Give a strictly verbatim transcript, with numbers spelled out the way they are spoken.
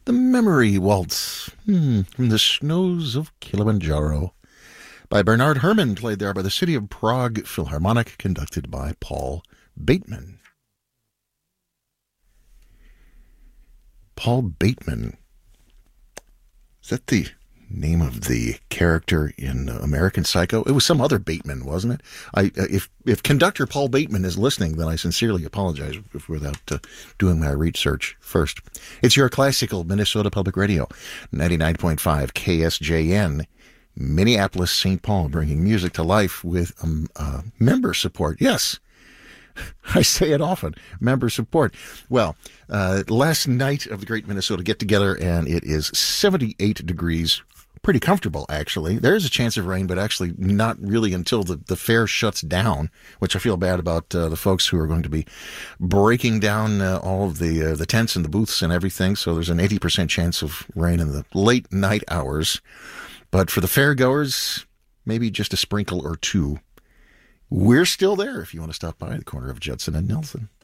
The Memory Waltz hmm, from the Snows of Kilimanjaro by Bernard Herrmann, played there by the City of Prague Philharmonic, conducted by Paul Bateman. Paul Bateman. Is that the name of the character in uh, American Psycho? It was some other Bateman, wasn't it? I uh, if if conductor Paul Bateman is listening, then I sincerely apologize without uh, doing my research first. It's your classical Minnesota Public Radio, ninety-nine point five K S J N, Minneapolis, Saint Paul, bringing music to life with um, uh, member support. Yes, I say it often, member support. Well, uh, last night of the Great Minnesota Get-Together, and it is seventy-eight degrees. Pretty comfortable, actually. There is a chance of rain, but actually not really until the, the fair shuts down, which I feel bad about uh, the folks who are going to be breaking down uh, all of the uh, the tents and the booths and everything. So there's an eighty percent chance of rain in the late night hours. But for the fairgoers, maybe just a sprinkle or two. We're still there if you want to stop by the corner of Judson and Nelson.